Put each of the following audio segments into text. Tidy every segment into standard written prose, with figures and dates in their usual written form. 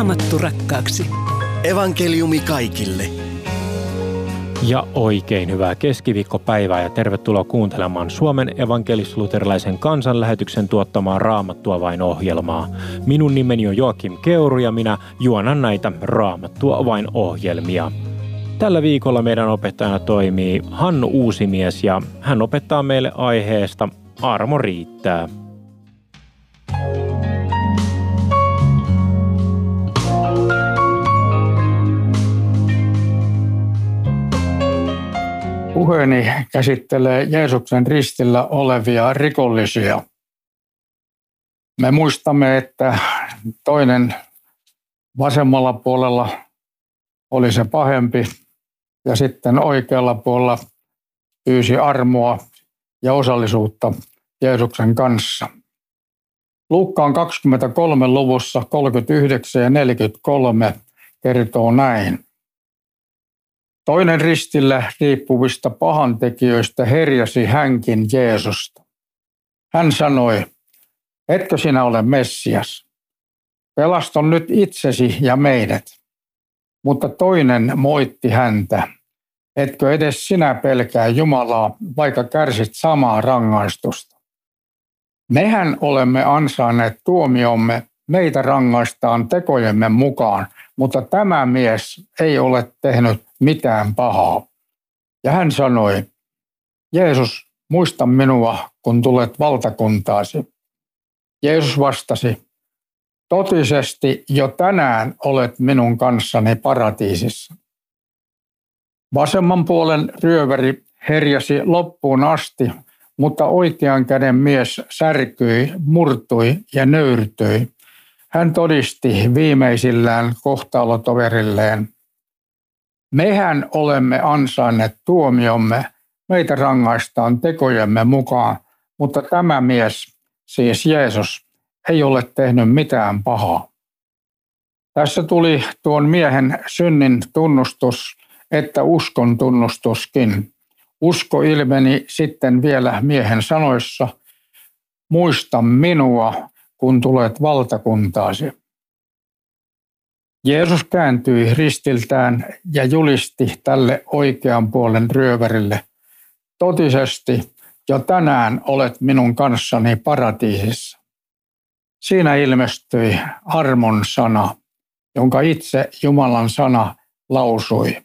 Raamattu rakkaaksi. Evankeliumi kaikille. Ja oikein hyvää keskiviikkopäivää ja tervetuloa kuuntelemaan Suomen evankelis-luterilaisen kansanlähetyksen tuottamaa Raamattua vain -ohjelmaa. Minun nimeni on Joakim Keuru ja minä juonan näitä Raamattua vain -ohjelmia. Tällä viikolla meidän opettajana toimii Hannu Uusimies ja hän opettaa meille aiheesta Armo riittää. Puheeni käsittelee Jeesuksen ristillä olevia rikollisia. Me muistamme, että toinen vasemmalla puolella oli se pahempi ja sitten oikealla puolella pyysi armoa ja osallisuutta Jeesuksen kanssa. Luukkaan 23 luvussa 39 ja 43 kertoo näin. Toinen ristillä riippuvista pahantekijöistä herjasi hänkin Jeesusta. Hän sanoi, etkö sinä ole Messias? Pelasta nyt itsesi ja meidät. Mutta toinen moitti häntä, etkö edes sinä pelkää Jumalaa, vaikka kärsit samaa rangaistusta. Mehän olemme ansainneet tuomiomme, meitä rangaistaan tekojemme mukaan, mutta tämä mies ei ole tehnyt mitään pahaa. Ja hän sanoi, Jeesus, muista minua, kun tulet valtakuntaasi. Jeesus vastasi, totisesti jo tänään olet minun kanssani paratiisissa. Vasemman puolen ryöväri herjasi loppuun asti, mutta oikean käden mies särkyi, murtui ja nöyrtyi. Hän todisti viimeisillään kohtaalotoverilleen, mehän olemme ansainneet tuomiomme, meitä rangaistaan tekojemme mukaan, mutta tämä mies, siis Jeesus, ei ole tehnyt mitään pahaa. Tässä tuli tuon miehen synnin tunnustus, että uskon tunnustuskin. Usko ilmeni sitten vielä miehen sanoissa, muista minua, kun tulet valtakuntaasi. Jeesus kääntyi ristiltään ja julisti tälle oikean puolen ryövärille, totisesti jo tänään olet minun kanssani paratiisissa. Siinä ilmestyi armon sana, jonka itse Jumalan sana lausui.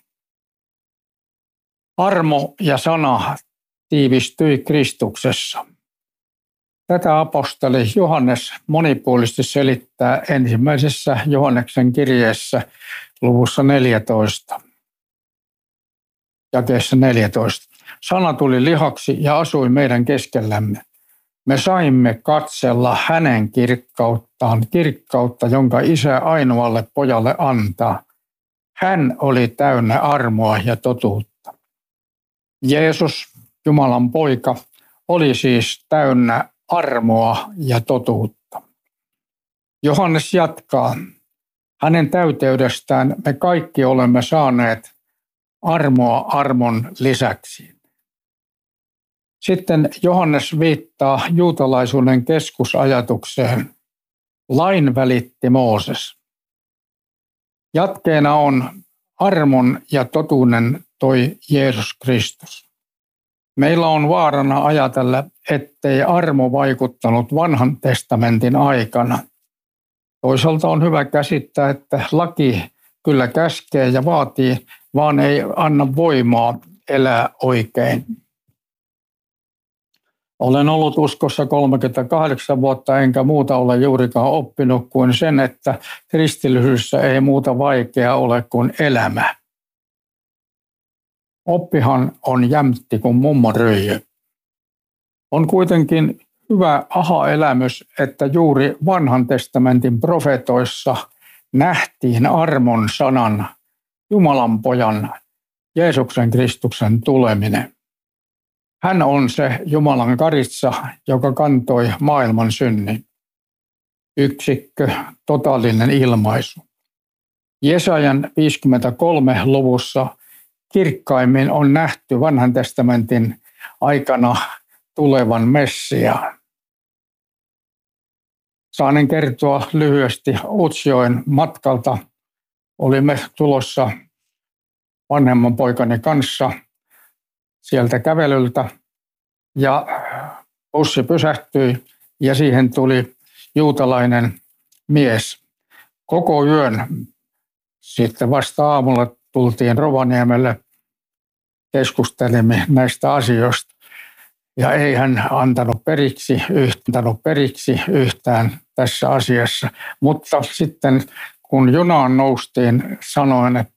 Armo ja sana tiivistyi Kristuksessa. Tätä apostoli Johannes monipuolisesti selittää ensimmäisessä Johanneksen kirjeessä luvussa 14, jakeessa 14. Sana tuli lihaksi ja asui meidän keskellämme. Me saimme katsella hänen kirkkauttaan, kirkkautta, jonka Isä ainoalle pojalle antaa. Hän oli täynnä armoa ja totuutta. Jeesus, Jumalan poika, oli siis täynnä armoa ja totuutta. Johannes jatkaa, hänen täyteydestään me kaikki olemme saaneet armoa armon lisäksi. Sitten Johannes viittaa juutalaisuuden keskusajatukseen. Lain välitti Mooses. Jatkeena on armon ja totuuden toi Jeesus Kristus. Meillä on vaarana ajatella, ettei armo vaikuttanut vanhan testamentin aikana. Toisaalta on hyvä käsittää, että laki kyllä käskee ja vaatii, vaan ei anna voimaa elää oikein. Olen ollut uskossa 38 vuotta enkä muuta ole juurikaan oppinut kuin sen, että kristillisyydessä ei muuta vaikeaa ole kuin elämä. Oppihan on jämtti kuin mummonryijy. On kuitenkin hyvä aha-elämys, että juuri vanhan testamentin profetoissa nähtiin armon sanan, Jumalan pojan, Jeesuksen Kristuksen tuleminen. Hän on se Jumalan karitsa, joka kantoi maailman synnin. Yksikkö, totaalinen ilmaisu. Jesajan 53 luvussa kirkkaimmin on nähty vanhan testamentin aikana tulevan Messiaan. Saanen kertoa lyhyesti Utsjoen matkalta. Olimme tulossa vanhemman poikani kanssa sieltä kävelyltä ja bussi pysähtyi ja siihen tuli juutalainen mies. Koko yön sitten vasta aamulla tultiin Rovaniemelle, keskustelimme näistä asioista ja ei hän antanut periksi yhtään tässä asiassa. Mutta sitten kun junaan noustiin, sanoin, että